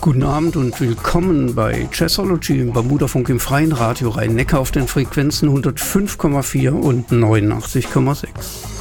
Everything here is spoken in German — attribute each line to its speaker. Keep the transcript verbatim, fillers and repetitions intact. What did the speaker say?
Speaker 1: Guten Abend und willkommen bei Jazzology im Bermudafunk im Freien Radio Rhein-Neckar auf den Frequenzen hundertfünf Komma vier und neunundachtzig Komma sechs.